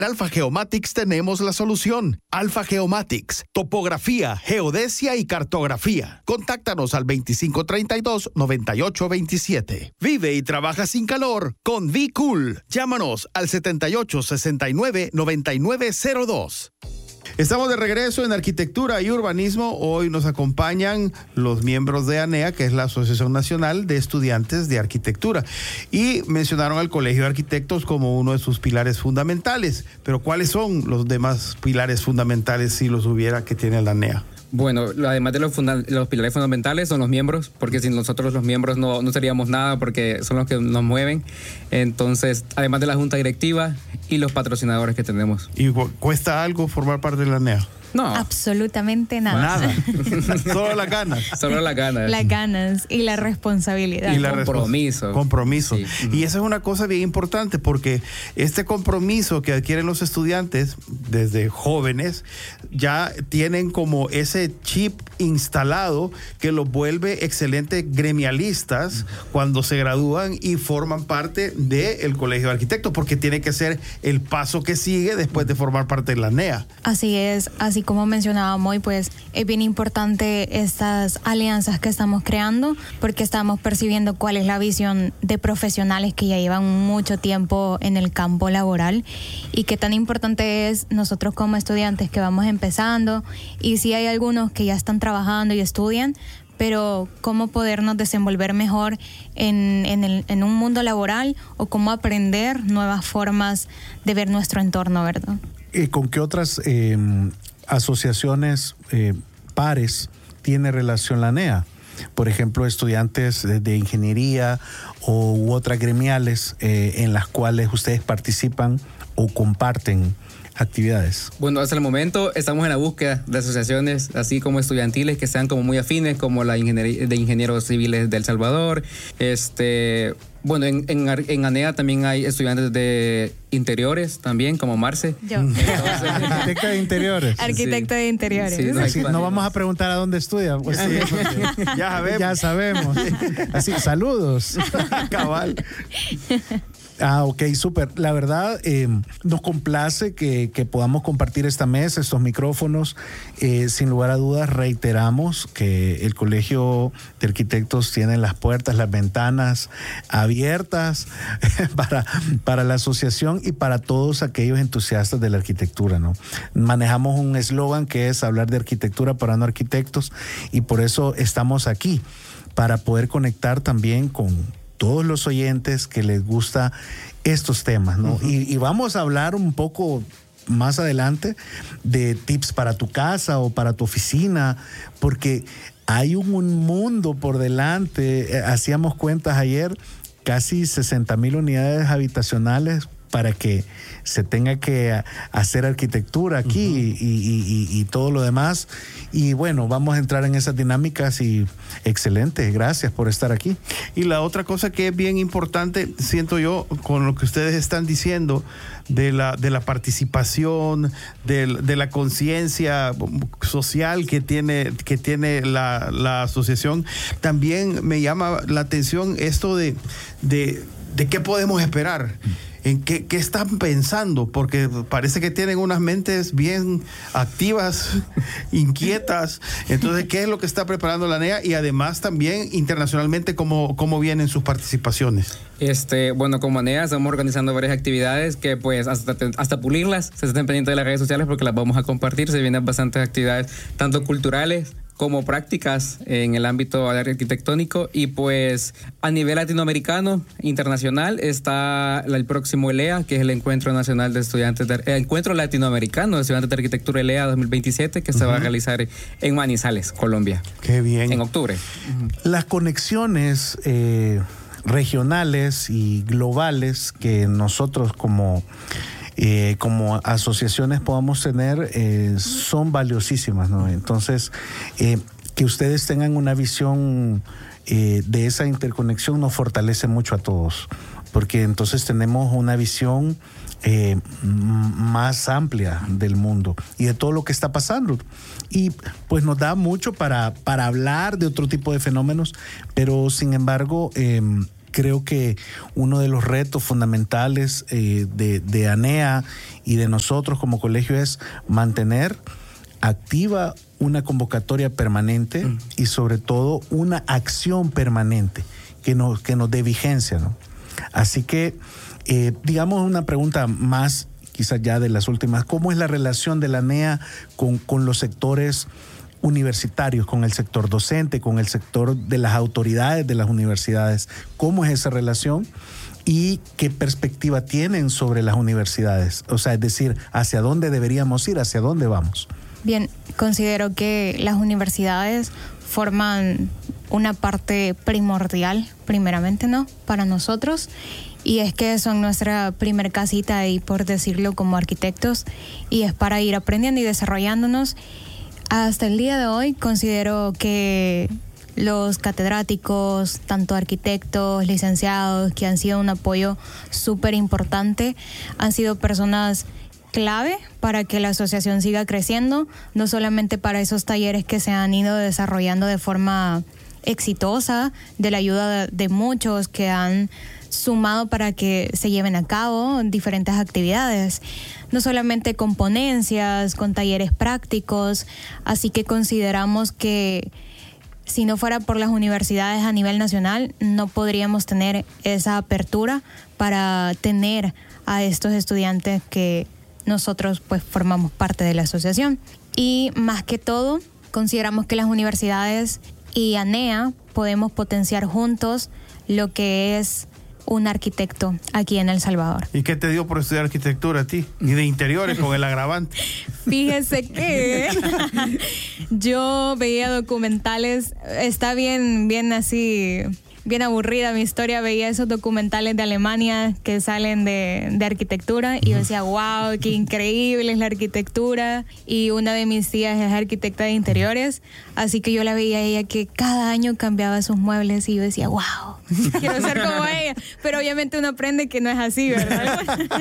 En Alfa Geomatics tenemos la solución. Alfa Geomatics, topografía, geodesia y cartografía. Contáctanos al 2532-9827. Vive y trabaja sin calor con V-Cool. Llámanos al 7869-9902. Estamos de regreso en Arquitectura y Urbanismo. Hoy nos acompañan los miembros de ANEA, que es la Asociación Nacional de Estudiantes de Arquitectura. Y mencionaron al Colegio de Arquitectos como uno de sus pilares fundamentales. Pero ¿cuáles son los demás pilares fundamentales, si los hubiera, que tiene la ANEA? Bueno, además de los pilares fundamentales son los miembros, porque sin nosotros los miembros no seríamos nada, porque son los que nos mueven. Entonces, además de la junta directiva y los patrocinadores que tenemos. ¿Y cuesta algo formar parte de la ANEA? No. Absolutamente nada. Nada. Solo las ganas. Solo las ganas. Las ganas y la responsabilidad. Y la compromiso. Compromiso. Sí. Y esa es una cosa bien importante, porque este compromiso que adquieren los estudiantes desde jóvenes ya tienen como ese chip instalado que los vuelve excelentes gremialistas cuando se gradúan y forman parte del Colegio de Arquitectos, porque tiene que ser el paso que sigue después de formar parte de la ANEA. Así es, así como mencionaba Moy, pues es bien importante estas alianzas que estamos creando, porque estamos percibiendo cuál es la visión de profesionales que ya llevan mucho tiempo en el campo laboral, y qué tan importante es nosotros como estudiantes que vamos empezando, y si hay algunos que ya están trabajando y estudian, pero cómo podernos desenvolver mejor en un mundo laboral, o cómo aprender nuevas formas de ver nuestro entorno, ¿verdad? ¿Con qué otras asociaciones pares tiene relación la ANEA? Por ejemplo, estudiantes de ingeniería u otras gremiales en las cuales ustedes participan o comparten actividades. Bueno, hasta el momento estamos en la búsqueda de asociaciones así como estudiantiles que sean como muy afines, como la ingeniería de ingenieros civiles de El Salvador. Bueno, en ANEA también hay estudiantes de interiores también, como Marce. Yo. Arquitecta de interiores. Arquitecto de interiores. Sí, Así, no vamos a preguntar a dónde estudia. Pues, sí, ya sabemos. Así, saludos. Cabal. Ok, súper. La verdad, nos complace que podamos compartir esta mesa, estos micrófonos. Sin lugar a dudas, reiteramos que el Colegio de Arquitectos tiene las puertas, las ventanas abiertas para la asociación y para todos aquellos entusiastas de la arquitectura, ¿no? Manejamos un eslogan que es hablar de arquitectura para no arquitectos, y por eso estamos aquí, para poder conectar también con todos los oyentes que les gusta estos temas, ¿no? Uh-huh. Y vamos a hablar un poco más adelante de tips para tu casa o para tu oficina, porque hay un mundo por delante. Hacíamos cuentas ayer, casi 60,000 unidades habitacionales para que se tenga que hacer arquitectura aquí. Uh-huh. y todo lo demás. Y bueno, vamos a entrar en esas dinámicas, y excelente, gracias por estar aquí. Y la otra cosa que es bien importante, siento yo, con lo que ustedes están diciendo, de la participación, de la conciencia social que tiene la asociación, también me llama la atención esto de qué podemos esperar. ¿En qué están pensando? Porque parece que tienen unas mentes bien activas, inquietas. Entonces, ¿qué es lo que está preparando la ANEA? Y además también internacionalmente, ¿cómo vienen sus participaciones? Bueno, como ANEA estamos organizando varias actividades que pues hasta pulirlas, se estén pendientes de las redes sociales porque las vamos a compartir. Se vienen bastantes actividades, tanto culturales como prácticas en el ámbito arquitectónico, y pues a nivel latinoamericano, internacional, está el próximo ELEA, que es el Encuentro Nacional de Estudiantes Encuentro Latinoamericano de Estudiantes de Arquitectura ELEA 2027, que se va a realizar en Manizales, Colombia. Qué bien. En octubre. Las conexiones regionales y globales que nosotros como asociaciones podamos tener son valiosísimas, ¿no? Entonces, que ustedes tengan una visión de esa interconexión nos fortalece mucho a todos, porque entonces tenemos una visión más amplia del mundo y de todo lo que está pasando, y pues nos da mucho para hablar de otro tipo de fenómenos, pero sin embargo creo que uno de los retos fundamentales de ANEA y de nosotros como colegio es mantener activa una convocatoria permanente y sobre todo una acción permanente que nos dé vigencia, ¿no? Así que, digamos una pregunta más, quizás ya de las últimas, ¿cómo es la relación de la ANEA con los sectores universitarios, con el sector docente, con el sector de las autoridades de las universidades? ¿Cómo es esa relación? ¿Y qué perspectiva tienen sobre las universidades? O sea, es decir, ¿hacia dónde deberíamos ir? ¿Hacia dónde vamos? Bien, considero que las universidades forman una parte primordial, primeramente, ¿no?, para nosotros, y es que son nuestra primer casita ahí, por decirlo, como arquitectos, y es para ir aprendiendo y desarrollándonos. Hasta el día de hoy considero que los catedráticos, tanto arquitectos, licenciados, que han sido un apoyo súper importante, han sido personas clave para que la asociación siga creciendo, no solamente para esos talleres que se han ido desarrollando de forma exitosa, de la ayuda de muchos que han sumado para que se lleven a cabo diferentes actividades, no solamente con ponencias, con talleres prácticos, así que consideramos que si no fuera por las universidades a nivel nacional, no podríamos tener esa apertura para tener a estos estudiantes que nosotros pues formamos parte de la asociación. Y más que todo, consideramos que las universidades y ANEA podemos potenciar juntos lo que es un arquitecto aquí en El Salvador. ¿Y qué te dio por estudiar arquitectura a ti? Y de interiores con el agravante. Fíjese que yo veía documentales, está bien así, bien aburrida mi historia, veía esos documentales de Alemania que salen de arquitectura y yo decía, wow, qué increíble es la arquitectura, y una de mis tías es arquitecta de interiores, así que yo la veía a ella que cada año cambiaba sus muebles y yo decía, wow, quiero ser como ella, pero obviamente uno aprende que no es así, ¿verdad?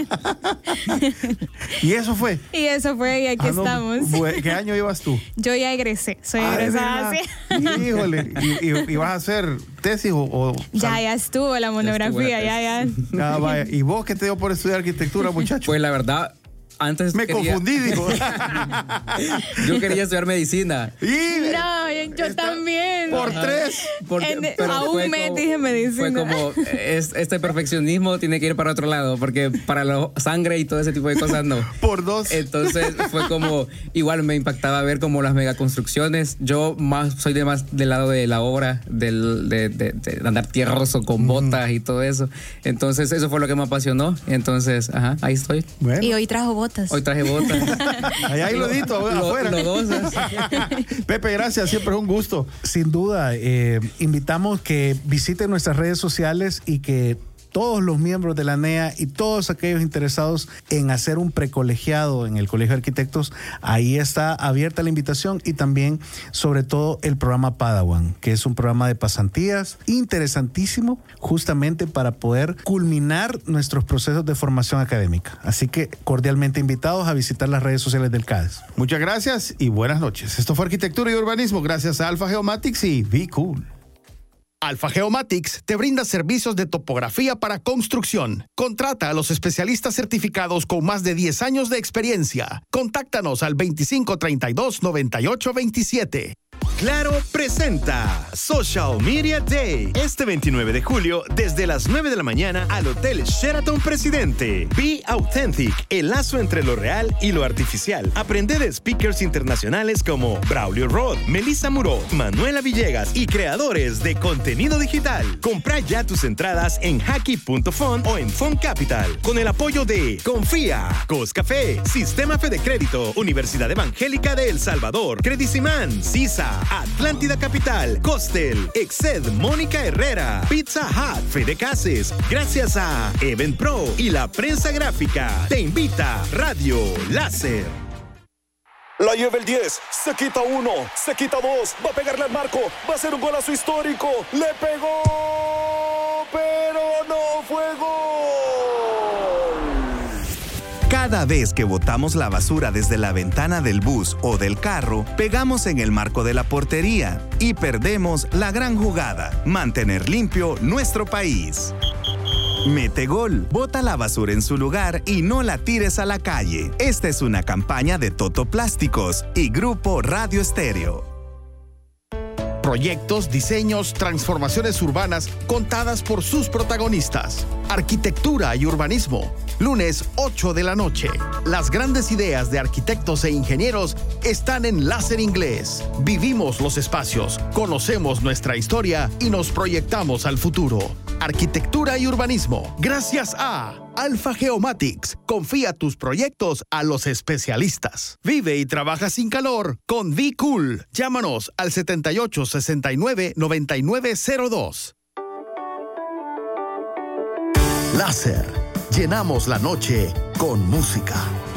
¿Y eso fue? Y eso fue, y aquí estamos. ¿Qué año ibas tú? Yo ya egresé, soy egresada. Sí. Híjole, ¿y vas a hacer tesis o ya estuvo la monografía, ya. Ah, vaya. ¿Y vos qué te dio por estudiar arquitectura, muchacho? Pues la verdad, antes me confundí, digo. Yo quería estudiar medicina. No, yo también. Por tres. A un mes dije medicina. Fue como, este perfeccionismo tiene que ir para otro lado, porque para la sangre y todo ese tipo de cosas no. Por dos. Entonces fue como, igual me impactaba ver como las megaconstrucciones. Yo soy más del lado de la obra, de andar tierroso con botas y todo eso. Entonces eso fue lo que me apasionó. Entonces, ahí estoy. Bueno. Y hoy trajo botas. Hoy traje botas. Allá hay lodito afuera. Lodosas. Pepe, gracias, siempre es un gusto. Sin duda, invitamos que visiten nuestras redes sociales y que todos los miembros de la ANEA y todos aquellos interesados en hacer un precolegiado en el Colegio de Arquitectos, ahí está abierta la invitación, y también, sobre todo, el programa Padawan, que es un programa de pasantías interesantísimo, justamente para poder culminar nuestros procesos de formación académica. Así que cordialmente invitados a visitar las redes sociales del CADES. Muchas gracias y buenas noches. Esto fue Arquitectura y Urbanismo, gracias a Alpha Geomatics y Be Cool. Alpha Geomatics te brinda servicios de topografía para construcción. Contrata a los especialistas certificados con más de 10 años de experiencia. Contáctanos al 2532-9827. Claro presenta Social Media Day este 29 de julio desde las 9 de la mañana al Hotel Sheraton Presidente. Be Authentic, el lazo entre lo real y lo artificial. Aprende de speakers internacionales como Braulio Roth, Melissa Muro, Manuela Villegas y creadores de contenido digital. Compra ya tus entradas en hacky.fun o en Fun Capital con el apoyo de Confía, Coscafé, Sistema Fede Crédito, Universidad Evangélica de El Salvador, Crediciman, CISA, Atlántida Capital, Costel, Exced, Mónica Herrera, Pizza Hut, Fede Cases, gracias a Event Pro y la prensa gráfica. Te invita Radio Láser. La lleva el 10, se quita 1, se quita 2, va a pegarle al marco, va a ser un golazo histórico, le pegó, pero no fue gol. Cada vez que botamos la basura desde la ventana del bus o del carro, pegamos en el marco de la portería y perdemos la gran jugada: mantener limpio nuestro país. Mete gol, bota la basura en su lugar y no la tires a la calle. Esta es una campaña de Toto Plásticos y Grupo Radio Estéreo. Proyectos, diseños, transformaciones urbanas contadas por sus protagonistas. Arquitectura y urbanismo. Lunes 8 de la noche. Las grandes ideas de arquitectos e ingenieros están en Láser Inglés. Vivimos los espacios, conocemos nuestra historia y nos proyectamos al futuro. Arquitectura y urbanismo. Gracias a Alpha Geomatics. Confía tus proyectos a los especialistas. Vive y trabaja sin calor con Be Cool. Llámanos al 78 69 9902. Láser. Llenamos la noche con música.